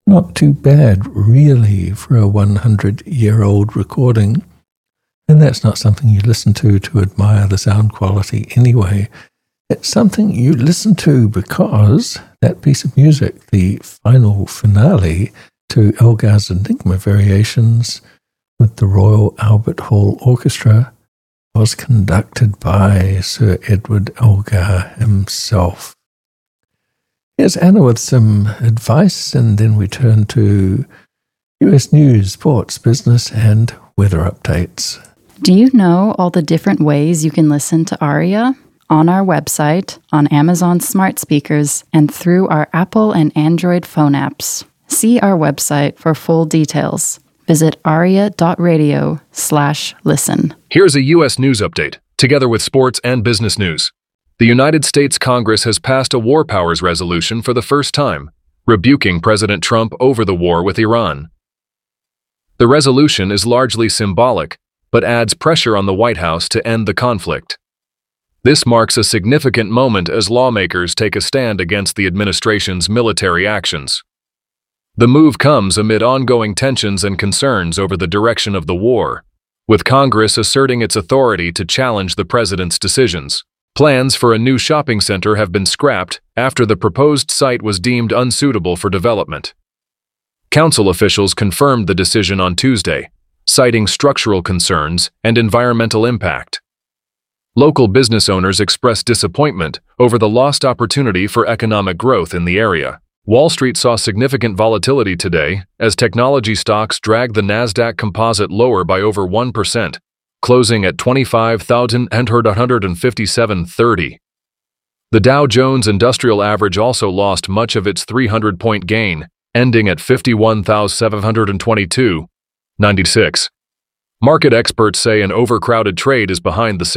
Not too bad, really, for a 100-year-old recording. And that's not something you listen to admire the sound quality anyway. It's something you listen to because that piece of music, the final finale to Elgar's Enigma Variations with the Royal Albert Hall Orchestra, was conducted by Sir Edward Elgar himself. Here's Anna with some advice, and then we turn to US news, sports, business, and weather updates. Do you know all the different ways you can listen to ARIA? On our website, on Amazon smart speakers, and through our Apple and Android phone apps. See our website for full details. Visit aria.radio/listen. Here's a U.S. news update, together with sports and business news. The United States Congress has passed a war powers resolution for the first time, rebuking President Trump over the war with Iran. The resolution is largely symbolic, but adds pressure on the White House to end the conflict. This marks a significant moment as lawmakers take a stand against the administration's military actions. The move comes amid ongoing tensions and concerns over the direction of the war, with Congress asserting its authority to challenge the president's decisions. Plans for a new shopping center have been scrapped after the proposed site was deemed unsuitable for development. Council officials confirmed the decision on Tuesday, citing structural concerns and environmental impact. Local business owners expressed disappointment over the lost opportunity for economic growth in the area. Wall Street saw significant volatility today as technology stocks dragged the Nasdaq Composite lower by over 1%, closing at 25,157.30. The Dow Jones Industrial Average also lost much of its 300-point gain, ending at 51,722.96. Market experts say an overcrowded trade is behind the